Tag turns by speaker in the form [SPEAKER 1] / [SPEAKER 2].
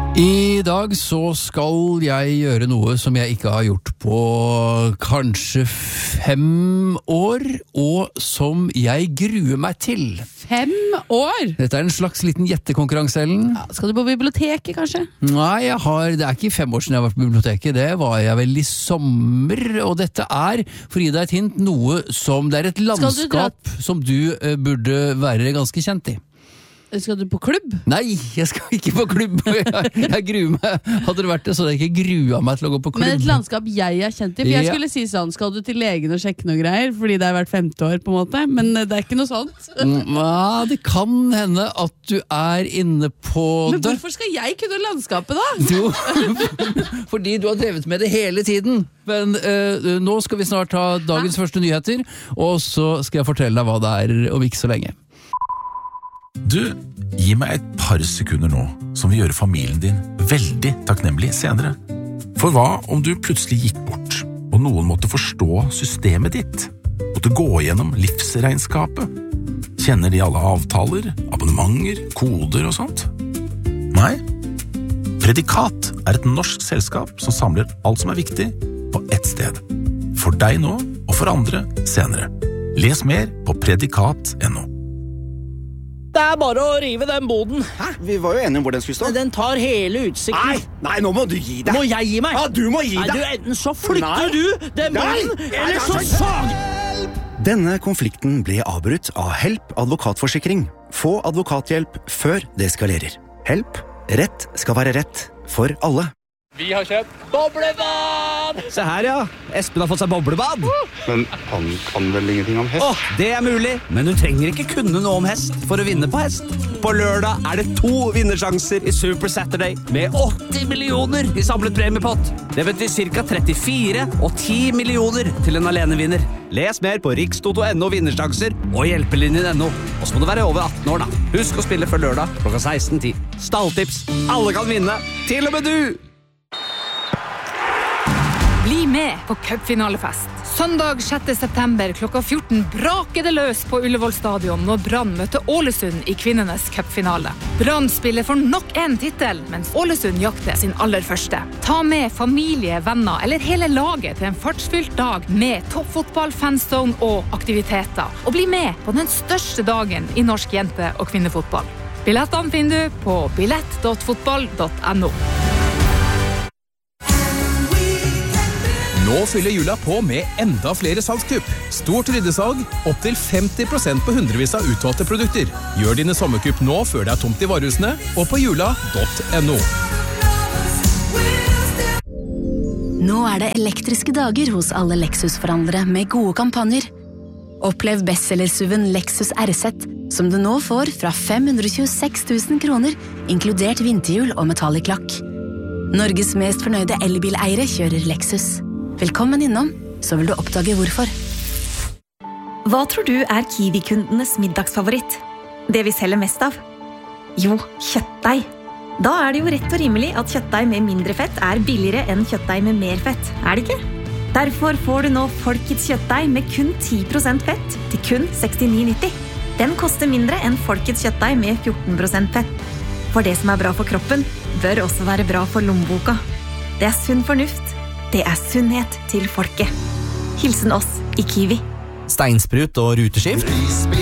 [SPEAKER 1] I dag så skal jeg gjøre noe som jeg ikke har gjort på kanskje 5 år, og som jeg gruer meg til.
[SPEAKER 2] 5 år?
[SPEAKER 1] Dette en slags liten gjettekonkurranse, Ellen.
[SPEAKER 2] Ja, skal du på biblioteket, kanskje?
[SPEAKER 1] Nei, det ikke 5 år siden jeg var på biblioteket. Det var jeg vel i sommer, og dette for å gi deg et hint, noe som det et landskap som du burde være ganske kjent i.
[SPEAKER 2] Skal du på klubb?
[SPEAKER 1] Nei, jeg skal ikke på klubb. Jeg gruer meg. Hadde det vært det, så hadde jeg ikke gruet meg til å gå på klubb.
[SPEAKER 2] Men et landskap jeg kjent i, for jeg skulle si sånn, skal du til legen og sjekke noe greier, fordi det har vært 5. år på en måte, men det ikke noe sånt.
[SPEAKER 1] Ja, det kan hende at du inne på det.
[SPEAKER 2] Men hvorfor skal jeg kunne landskapet da?
[SPEAKER 1] Jo, fordi du har drevet med det hele tiden. Men nå skal vi snart ha dagens første nyheter, og så skal jeg fortelle deg hva det om ikke så lenge.
[SPEAKER 3] Du, gi meg et par sekunder nå, som vil gjøre familien din veldig takknemlig senere. For hva om du plutselig gikk bort, og noen måtte forstå systemet ditt? Måtte gå gjennom livsregnskapet? Kjenner de alle avtaler, abonnementer, koder og sånt? Nei. Predikat et norsk selskap som samler alt som viktig på ett sted. For deg nå, og for andre senere. Les mer på predikat.no.
[SPEAKER 4] Det bare å rive den boden.
[SPEAKER 5] Hæ? Vi var jo enige om hvor den skulle stå.
[SPEAKER 4] Den tar hele utsikten.
[SPEAKER 5] Nei, nå må du gi deg.
[SPEAKER 4] Må jeg gi meg?
[SPEAKER 5] Ja, du må gi deg.
[SPEAKER 4] Nei, enten så flytter du den boden, eller så sag!
[SPEAKER 5] Denne konflikten ble avbrutt av Help advokatforsikring. Få advokathjelp før det skalerer. Help. Rett skal være rett for alle.
[SPEAKER 6] Vi har kjøpt
[SPEAKER 4] Boblebad!
[SPEAKER 7] Se her, ja. Espen har fått seg boblebad.
[SPEAKER 8] Men han kan vel ingenting om hest?
[SPEAKER 7] Det mulig, men du trenger ikke kunne noe om hest for å vinne på hest. På lørdag det 2 vinnersjanser i Super Saturday med 80 millioner i samlet premiepott. Det betyr ca. 34 og 10 millioner til en alenevinner. Les mer på rikstoto.no vinnersjanser og hjelpelinjen.no. Og så må du være over 18 år da. Husk å spille før lørdag klokka 16:10. Stalltips. Alle kan vinne, til og med du!
[SPEAKER 9] Bli med på cupfinalefest. Søndag 6. september klokka 14 braker det løs på Ullevål stadion når Brann møter Ålesund i kvinnenes cupfinale. Brann spiller for nok en titel, mens Ålesund jakter sin aller første. Ta med familie, venner eller hele laget til en fartsfylt dag med toppfotball, fanzone og aktiviteter. Og bli med på den største dagen i norsk jente- og kvinnefotball. Billettene finner du på billett.fotball.no.
[SPEAKER 10] Nå fyller jula på med enda flere salgskupp. Stort ryddesalg, opp til 50% på hundrevis av utvalgte produkter. Gjør dine sommerkupp nå før det tomt i varehusene, og på jula.no.
[SPEAKER 11] Nå det elektriske dager hos alle Lexus-forhandlere med gode kampanjer. Opplev bestsellersuven Lexus RZ, som du nå får fra 526 000 kroner, inkludert vinterhjul og metallic lakk. Norges mest fornøyde elbileiere kjører Lexus. Velkommen innom, så vil du oppdage hvorfor.
[SPEAKER 12] Hva tror du Kiwi-kundenes middagsfavoritt? Det vi selger mest av? Jo, kjøttdeig. Da det jo rett og rimelig at kjøttdeig med mindre fett billigere enn kjøttdeig med mer fett, det ikke? Derfor får du nå Folkets kjøttdeig med kun 10% fett til kun 69,90. Den koster mindre enn Folkets kjøttdeig med 14% fett. For det som bra for kroppen, bør også være bra for lommeboka. Det sunn fornuft. Det sunnhet til folket. Hilsen oss i Kiwi.
[SPEAKER 7] Steinsprut og ruteskift.